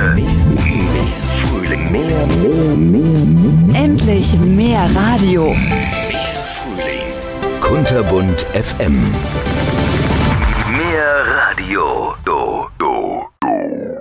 Mehr Frühling. Mehr. Endlich mehr Radio. Mehr Frühling. Kunterbunt FM.